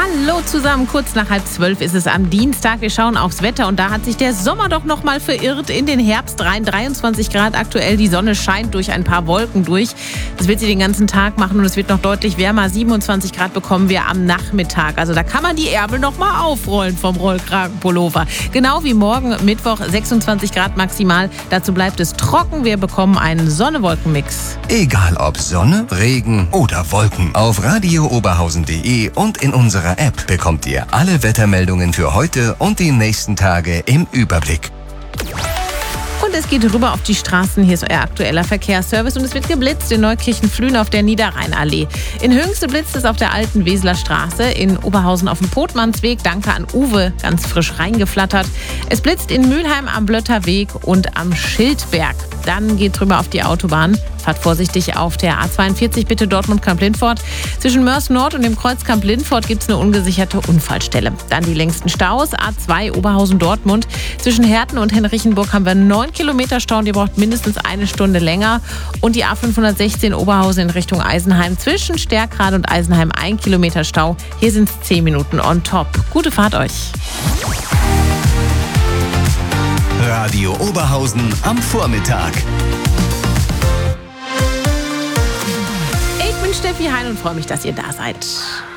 Hallo zusammen, kurz nach 11:30 ist es am Dienstag. Wir schauen aufs Wetter und da hat sich der Sommer doch noch mal verirrt in den Herbst rein. 23 Grad aktuell, die Sonne scheint durch ein paar Wolken durch. Das wird sie den ganzen Tag machen und es wird noch deutlich wärmer. 27 Grad bekommen wir am Nachmittag. Also da kann man die Ärmel noch mal aufrollen vom Rollkragenpullover. Genau wie morgen Mittwoch, 26 Grad maximal. Dazu bleibt es trocken. Wir bekommen einen Sonne-Wolken-Mix. Egal ob Sonne, Regen oder Wolken. Auf radiooberhausen.de und in unserer App bekommt ihr alle Wettermeldungen für heute und die nächsten Tage im Überblick. Und es geht rüber auf die Straßen. Hier ist euer aktueller Verkehrsservice und es wird geblitzt in Neukirchen-Flühen auf der Niederrheinallee. In Hünxe blitzt es auf der alten Weseler Straße, in Oberhausen auf dem Potmannsweg. Danke an Uwe, ganz frisch reingeflattert. Es blitzt in Mülheim am Blötterweg und am Schildberg. Dann geht rüber auf die Autobahn. Fahrt vorsichtig auf der A42, bitte Dortmund-Kamp-Lindfort. Zwischen Mörs Nord und dem Kreuz Kamp-Lindfort gibt es eine ungesicherte Unfallstelle. Dann die längsten Staus, A2 Oberhausen-Dortmund. Zwischen Herten und Henrichenburg haben wir 9 Kilometer Stau und ihr braucht mindestens eine Stunde länger. Und die A516 Oberhausen in Richtung Eisenheim. Zwischen Stärkrade und Eisenheim 1 Kilometer Stau. Hier sind es 10 Minuten on top. Gute Fahrt euch. Radio Oberhausen am Vormittag. Ich bin Steffi Hein und freue mich, dass ihr da seid.